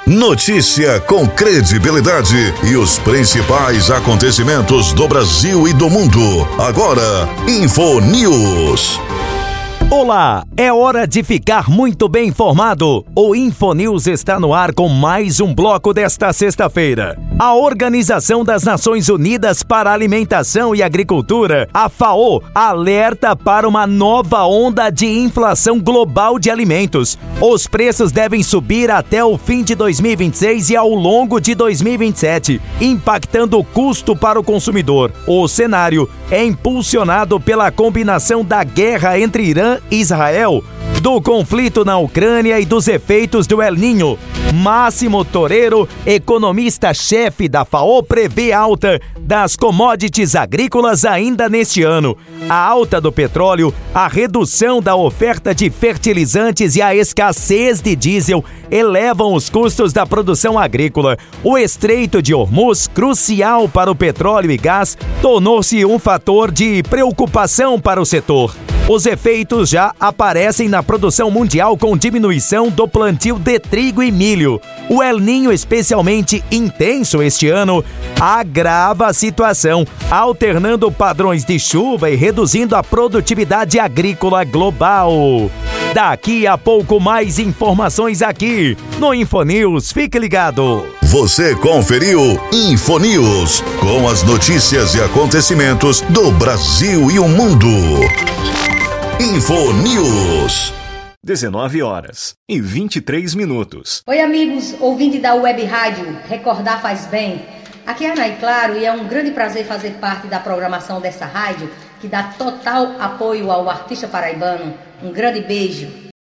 Notícia com credibilidade e os principais acontecimentos do Brasil e do mundo. Agora, InfoNews. Olá, é hora de ficar muito bem informado. O InfoNews está no ar com mais um bloco desta sexta-feira. A Organização das Nações Unidas para a Alimentação e Agricultura, a FAO, alerta para uma nova onda de inflação global de alimentos. Os preços devem subir até o fim de 2026 e ao longo de 2027, impactando o custo para o consumidor. O cenário é impulsionado pela combinação da guerra entre Irã e Israel, do conflito na Ucrânia e dos efeitos do El Niño. Máximo Torero, economista-chefe da FAO, prevê alta das commodities agrícolas ainda neste ano. A alta do petróleo, a redução da oferta de fertilizantes e a escassez de diesel elevam os custos da produção agrícola. O Estreito de Hormuz, crucial para o petróleo e gás, tornou-se um fator de preocupação para o setor. Os efeitos já aparecem na produção mundial com diminuição do plantio de trigo e milho. O El Niño, especialmente intenso este ano, agrava a situação, alternando padrões de chuva e reduzindo a produtividade agrícola global. Daqui a pouco mais informações aqui no InfoNews. Fique ligado. Você conferiu InfoNews, com as notícias e acontecimentos do Brasil e o mundo. InfoNews. 19h23. Oi, amigos, ouvinte da Web Rádio, recordar faz bem. Aqui é a Ana, claro, e é um grande prazer fazer parte da programação dessa rádio, que dá total apoio ao artista paraibano. Um grande beijo.